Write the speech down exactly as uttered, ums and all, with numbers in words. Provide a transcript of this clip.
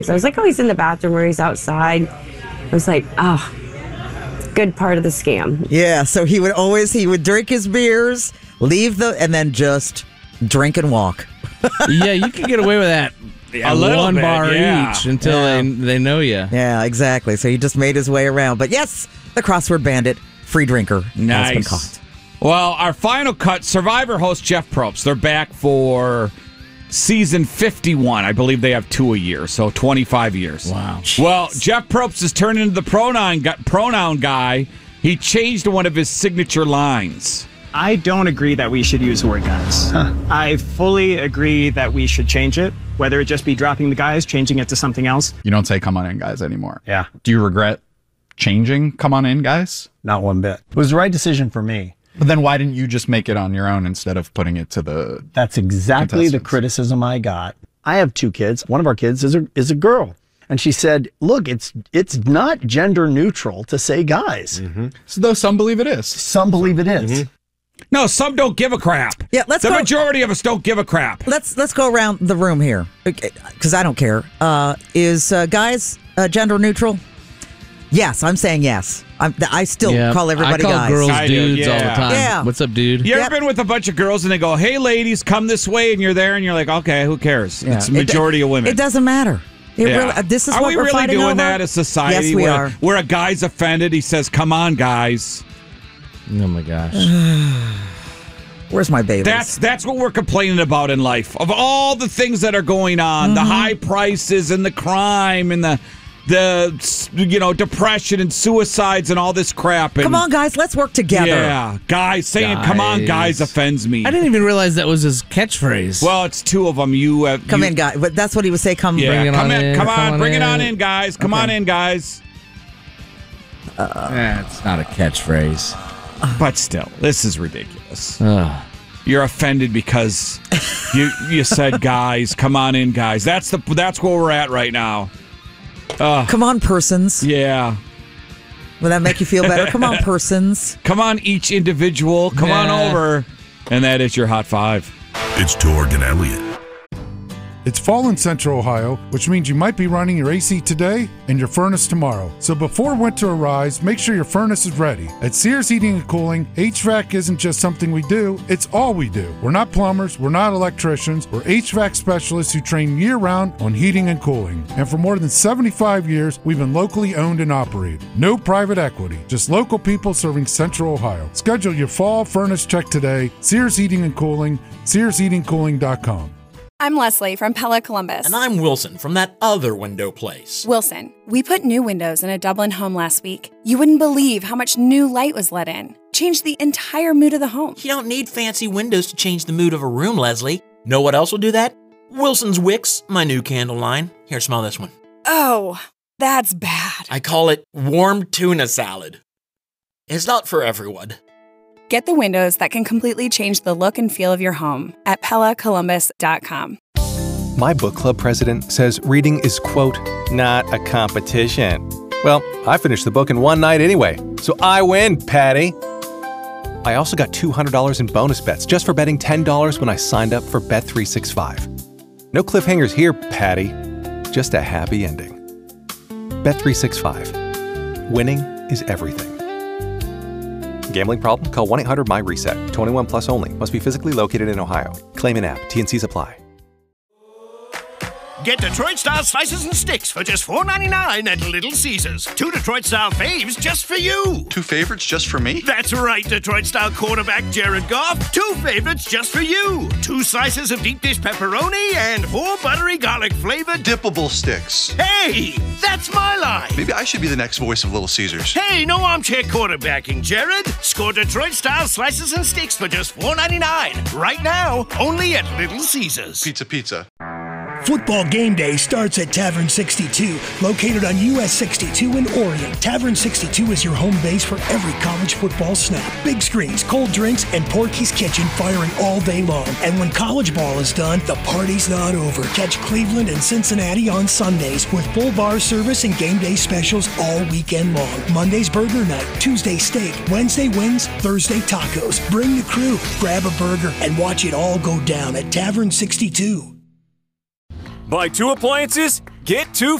So I was like, oh, he's in the bathroom or he's outside. I was like, oh, good part of the scam. Yeah, so he would always, he would drink his beers, leave the, and then just drink and walk. Yeah, you can get away with that. A little one bit, bar yeah. each until Yeah. they they know you. Yeah, exactly. So he just made his way around. But yes, the crossword bandit, free drinker, has been Nice. caught. Well, our final cut, Survivor host Jeff Probst. They're back for season fifty-one. I believe they have two a year, so twenty-five years. Wow. Well, Jeff Probst has turned into the pronoun gu- pronoun guy. He changed one of his signature lines. I don't agree that we should use the word guys. Huh. I fully agree that we should change it, whether it just be dropping the guys, changing it to something else. You don't say come on in, guys, anymore. Yeah. Do you regret changing come on in, guys? Not one bit. It was the right decision for me. But then why didn't you just make it on your own instead of putting it to the That's exactly the contestants? criticism I got. I have two kids. One of our kids is a, is a girl. And she said, look, it's it's not gender neutral to say guys. Mm-hmm. So though some believe it is. Some believe it is. Mm-hmm. No, some don't give a crap. Yeah, let's the go. majority of us don't give a crap. Let's let's go around the room here, because I don't care. Uh, is uh, guys uh, gender neutral? Yes, I'm saying yes. I'm, I still Yeah, call everybody I call guys. girls I do, dudes all the yeah. time. Yeah. What's up, dude? You ever Yep. been with a bunch of girls and they go, hey, ladies, come this way, and you're there and you're like, okay, who cares? Yeah. It's the majority it, of women. It doesn't matter. It Yeah. really, uh, this is are what we we're really fighting doing over? that as society? Yes, we where, are. Where a guy's offended, he says, come on, guys. Oh my gosh. Where's my baby? That's that's what we're complaining about in life. Of all the things that are going on, Mm-hmm. the high prices and the crime and the the you know depression and suicides and all this crap. And, Come on, guys, let's work together. yeah, guys saying "come on, Guys. guys" offends me. I didn't even realize that was his catchphase. Well, it's two of them. You have Come you, in, guys. But that's what he would say. Come, Yeah, Bring it come on in, in, come come on, on bring it on in. in, guys. Come Okay. on in, guys. That's not a catchphrase. But still, this is ridiculous. Ugh. You're offended because you you said guys. Come on in, guys. That's the that's where we're at right now. Come on, persons. Yeah. Will that make you feel better? Come on, persons. Come on, each individual. Come on Nah. over. And that is your Hot Five. It's Torg and Elliott. It's fall in Central Ohio, which means you might be running your A C today and your furnace tomorrow. So before winter arrives, make sure your furnace is ready. At Sears Heating and Cooling, H V A C isn't just something we do, it's all we do. We're not plumbers, we're not electricians, we're H V A C specialists who train year-round on heating and cooling. And for more than seventy-five years, we've been locally owned and operated. No private equity, just local people serving Central Ohio. Schedule your fall furnace check today. Sears Heating and Cooling, sears heating cooling dot com. I'm Leslie from Pella Columbus. And I'm Wilson from that other window place. Wilson, we put new windows in a Dublin home last week. You wouldn't believe how much new light was let in. Changed the entire mood of the home. You don't need fancy windows to change the mood of a room, Leslie. Know what else will do that? Wilson's Wicks, my new candle line. Here, smell this one. Oh, that's bad. I call it warm tuna salad. It's not for everyone. Get the windows that can completely change the look and feel of your home at pella columbus dot com. My book club president says reading is, quote, not a competition. Well, I finished the book in one night anyway, so I win, Patty. I also got two hundred dollars in bonus bets just for betting ten dollars when I signed up for Bet three sixty-five. No cliffhangers here, Patty. Just a happy ending. Bet three sixty-five. Winning is everything. Gambling problem? Call one eight hundred M Y reset. twenty-one plus only. Must be physically located in Ohio. Claim in app. T N Cs apply. Get Detroit-style slices and sticks for just four ninety-nine at Little Caesars. Two Detroit-style faves just for you. Two favorites just for me? That's right, Detroit-style quarterback Jared Goff. Two favorites just for you. Two slices of deep dish pepperoni and four buttery garlic-flavored dippable sticks. Hey, that's my line. Maybe I should be the next voice of Little Caesars. Hey, no armchair quarterbacking, Jared. Score Detroit-style slices and sticks for just four ninety-nine. Right now, only at Little Caesars. Pizza, pizza. Football game day starts at Tavern sixty-two, located on U S sixty-two in Orion. Tavern sixty-two is your home base for every college football snap. Big screens, cold drinks, and Porky's Kitchen firing all day long. And when college ball is done, the party's not over. Catch Cleveland and Cincinnati on Sundays with full bar service and game day specials all weekend long. Monday's burger night, Tuesday steak, Wednesday wings, Thursday tacos. Bring the crew, grab a burger, and watch it all go down at Tavern sixty-two. Buy two appliances, Get two